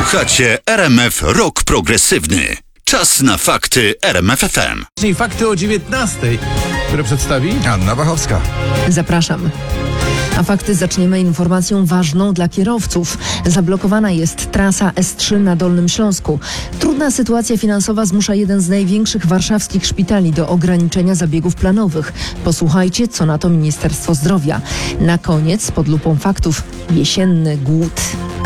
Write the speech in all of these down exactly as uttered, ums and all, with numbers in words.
Słuchacie R M F Rock Progresywny. Czas na fakty R M F F M. Czyli fakty o dziewiętnastej, które przedstawi Anna Wachowska. Zapraszam. A fakty zaczniemy informacją ważną dla kierowców. Zablokowana jest trasa S trzy na Dolnym Śląsku. Trudna sytuacja finansowa zmusza jeden z największych warszawskich szpitali do ograniczenia zabiegów planowych. Posłuchajcie, co na to Ministerstwo Zdrowia. Na koniec, pod lupą faktów, jesienny głód.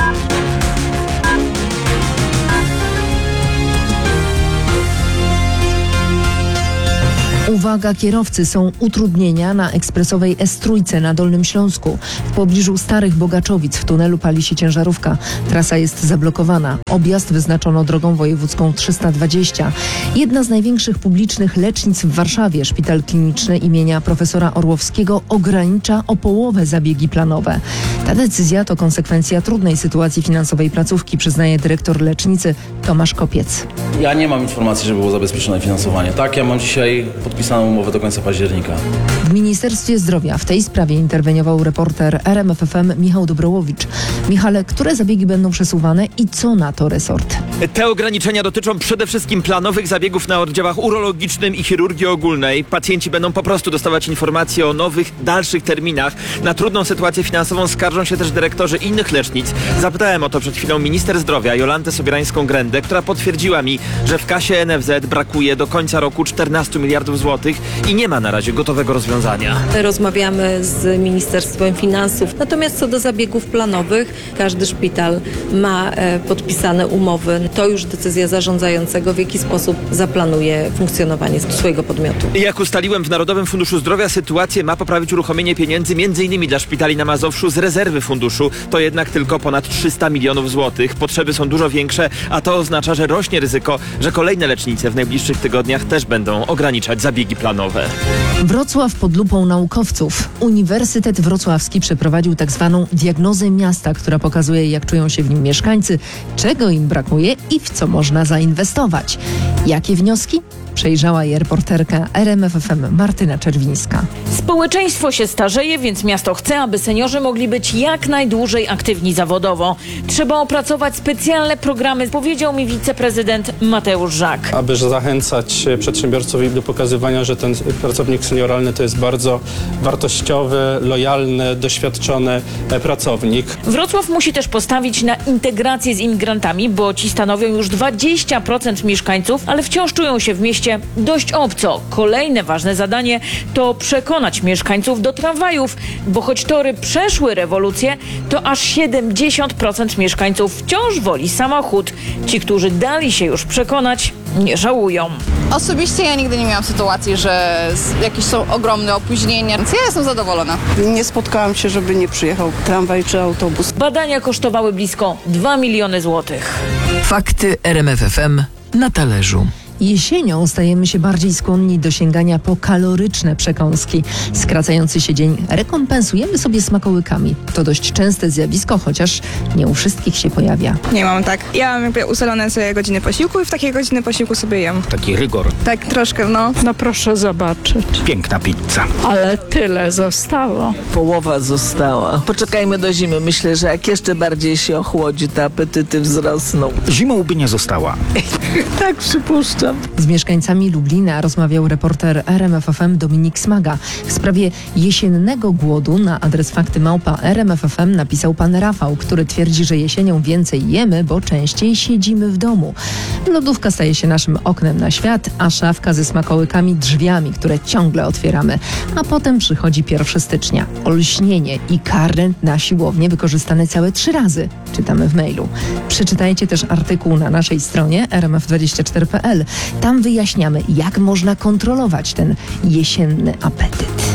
Uwaga kierowcy, są utrudnienia na ekspresowej S trzy na Dolnym Śląsku. W pobliżu Starych Bogaczowic w tunelu pali się ciężarówka. Trasa jest zablokowana. Objazd wyznaczono drogą wojewódzką trzysta dwadzieścia. Jedna z największych publicznych lecznic w Warszawie, szpital kliniczny imienia profesora Orłowskiego, ogranicza o połowę zabiegi planowe. Ta decyzja to konsekwencja trudnej sytuacji finansowej placówki, przyznaje dyrektor lecznicy Tomasz Kopiec. Ja nie mam informacji, że było zabezpieczone finansowanie. Tak, ja mam dzisiaj podpisaną umowę do końca października. W Ministerstwie Zdrowia w tej sprawie interweniował reporter R M F F M Michał Dobrołowicz. Michale, które zabiegi będą przesuwane i co na to resort? Te ograniczenia dotyczą przede wszystkim planowych zabiegów na oddziałach urologicznym i chirurgii ogólnej. Pacjenci będą po prostu dostawać informacje o nowych, dalszych terminach. Na trudną sytuację finansową skarżą się też dyrektorzy innych lecznic. Zapytałem o to przed chwilą minister zdrowia Jolantę Sobierańską-Grendę, która potwierdziła mi, że w kasie N F Z brakuje do końca roku czternastu miliardów złotych i nie ma na razie gotowego rozwiązania. Rozmawiamy z Ministerstwem Finansów. Natomiast co do zabiegów planowych, każdy szpital ma e, podpisane umowy. To już decyzja zarządzającego, w jaki sposób zaplanuje funkcjonowanie swojego podmiotu. Jak ustaliłem, w Narodowym Funduszu Zdrowia sytuację ma poprawić uruchomienie pieniędzy między innymi dla szpitali na Mazowszu z rezerwy funduszu. To jednak tylko ponad trzysta milionów złotych. Potrzeby są dużo większe, a to oznacza, że rośnie ryzyko, że kolejne lecznice w najbliższych tygodniach też będą ograniczać zabiegi planowe. Wrocław pod lupą naukowców. Uniwersytet Wrocławski przeprowadził tak zwaną diagnozę miasta, która pokazuje, jak czują się w nim mieszkańcy, czego im brakuje i w co można zainwestować. Jakie wnioski? Przejrzała je reporterka R M F F M Martyna Czerwińska. Społeczeństwo się starzeje, więc miasto chce, aby seniorzy mogli być jak najdłużej aktywni zawodowo. Trzeba opracować specjalne programy, powiedział mi wiceprezydent Mateusz Żak. Aby zachęcać przedsiębiorców do pokazywania, że ten pracownik senioralny to jest bardzo wartościowy, lojalny, doświadczony pracownik. Wrocław musi też postawić na integrację z imigrantami, bo ci stanowią już dwadzieścia procent mieszkańców, ale wciąż czują się w mieście dość obco. Kolejne ważne zadanie to przekonać mieszkańców do tramwajów, bo choć tory przeszły rewolucję, to aż siedemdziesiąt procent mieszkańców wciąż woli samochód. Ci, którzy dali się już przekonać, nie żałują. Osobiście ja nigdy nie miałam sytuacji, że jakieś są ogromne opóźnienia, więc ja jestem zadowolona. Nie spotkałam się, żeby nie przyjechał tramwaj czy autobus. Badania kosztowały blisko dwa miliony złotych. Fakty R M F F M na talerzu. Jesienią stajemy się bardziej skłonni do sięgania po kaloryczne przekąski. Skracający się dzień rekompensujemy sobie smakołykami. To dość częste zjawisko, chociaż nie u wszystkich się pojawia. Nie mam tak. Ja mam jakby ustalone sobie godziny posiłku i w takie godziny posiłku sobie jem. Taki rygor. Tak, troszkę, no. No proszę zobaczyć. Piękna pizza. Ale tyle zostało. Połowa została. Poczekajmy do zimy. Myślę, że jak jeszcze bardziej się ochłodzi, te apetyty wzrosną. Zimą by nie została. Tak przypuszczam. Z mieszkańcami Lublina rozmawiał reporter R M F F M Dominik Smaga. W sprawie jesiennego głodu na adres fakty małpa R M F F M napisał pan Rafał, który twierdzi, że jesienią więcej jemy, bo częściej siedzimy w domu. Lodówka staje się naszym oknem na świat, a szafka ze smakołykami drzwiami, które ciągle otwieramy. A potem przychodzi pierwszego stycznia. Olśnienie i karnet na siłownię wykorzystane całe trzy razy. Czytamy w mailu. Przeczytajcie też artykuł na naszej stronie r m f dwadzieścia cztery kropka p l. Tam wyjaśniamy, jak można kontrolować ten jesienny apetyt.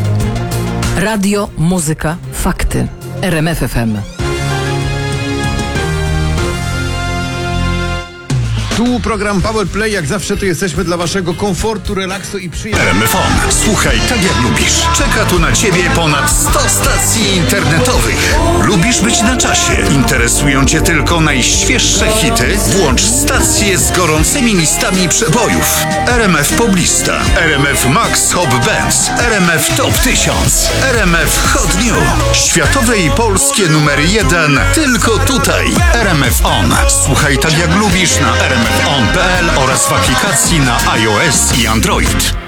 Radio, muzyka, fakty. R M F F M. Tu program Power Play, jak zawsze tu jesteśmy dla waszego komfortu, relaksu i przyjemności. R M F on. Słuchaj tak jak lubisz. Czeka tu na ciebie ponad sto stacji internetowych. Lubisz być na czasie? Interesują cię tylko najświeższe hity? Włącz stację z gorącymi listami przebojów. R M F Poblista, R M F Max Hop Bands, R M F Top tysiąc, R M F Hot New. Światowe i polskie numer jeden tylko tutaj. R M F On. Słuchaj tak jak lubisz na r m f on kropka p l oraz w aplikacji na iOS i Android.